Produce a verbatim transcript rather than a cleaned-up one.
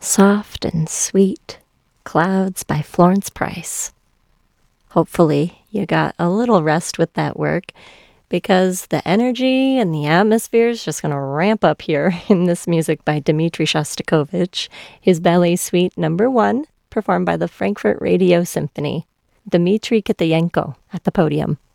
Soft and Sweet Clouds by Florence Price. Hopefully, you got a little rest with that work because the energy and the atmosphere is just going to ramp up here in this music by Dmitri Shostakovich, his ballet suite number one, performed by the Frankfurt Radio Symphony. Dmitri Kitayenko at the podium.